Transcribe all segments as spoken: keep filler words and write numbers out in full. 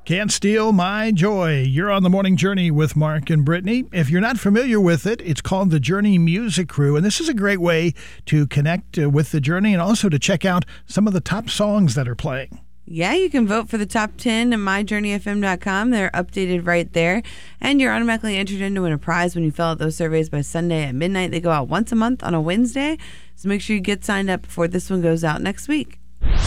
Can't Steal My Joy. You're on the Morning Journey with Mark and Brittany. If you're not familiar with it, it's called the Journey Music Crew, and this is a great way to connect uh, with the Journey and also to check out some of the top songs that are playing. Yeah, you can vote for the top ten at my journey f m dot com. They're updated right there. And you're automatically entered in to win a prize when you fill out those surveys by Sunday at midnight. They go out once a month on a Wednesday. So make sure you get signed up before this one goes out next week.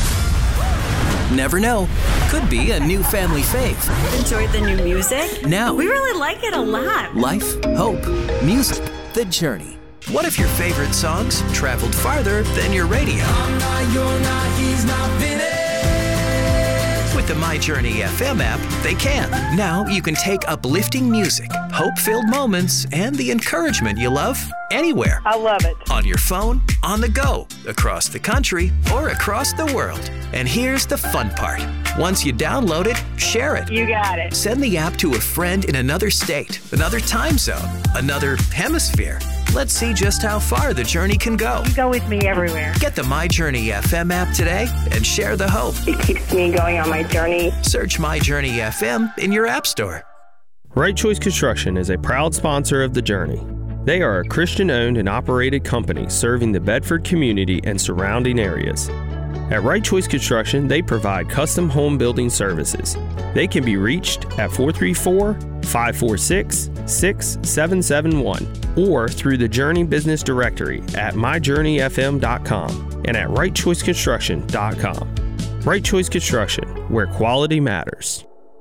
Never know. Could be a new family fave. Enjoyed the new music? Now, we really like it a lot. Life, hope, music, the Journey. What if your favorite songs traveled farther than your radio? I'm not, you're not, he's not finished. With the My Journey F M app, they can. Now you can take uplifting music, hope-filled moments, and the encouragement you love anywhere. I love it. On your phone, on the go, across the country, or across the world. And here's the fun part. Once you download it, share it. You got it. Send the app to a friend in another state, another time zone, another hemisphere. Let's see just how far the journey can go. You go with me everywhere. Get the My Journey F M app today and share the hope. It keeps me going on my journey. Search My Journey F M in your app store. Right Choice Construction is a proud sponsor of The Journey. They are a Christian-owned and operated company serving the Bedford community and surrounding areas. At Right Choice Construction, they provide custom home building services. They can be reached at four three four, five four six, six seven seven one or through the Journey Business Directory at my journey f m dot com and at right choice construction dot com. Right Choice Construction, where quality matters.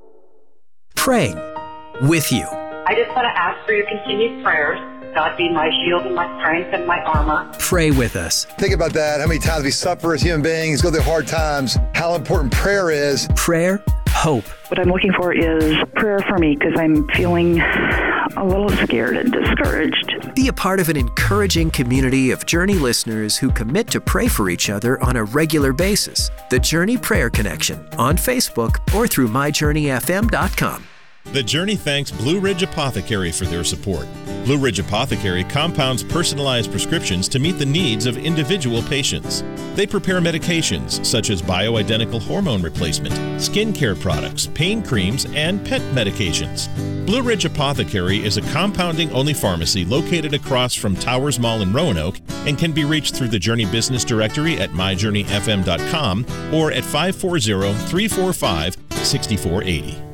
Praying with you. I just want to ask for your continued prayers. God be my shield and my strength and my armor. Pray with us. Think about that. How many times we suffer as human beings, go through hard times, how important prayer is. Prayer, hope. What I'm looking for is prayer for me because I'm feeling a little scared and discouraged. Be a part of an encouraging community of Journey listeners who commit to pray for each other on a regular basis. The Journey Prayer Connection on Facebook or through my journey f m dot com. The Journey thanks Blue Ridge Apothecary for their support. Blue Ridge Apothecary compounds personalized prescriptions to meet the needs of individual patients. They prepare medications such as bioidentical hormone replacement, skincare products, pain creams, and pet medications. Blue Ridge Apothecary is a compounding-only pharmacy located across from Towers Mall in Roanoke and can be reached through the Journey Business Directory at my journey f m dot com or at five four zero, three four five, six four eight zero.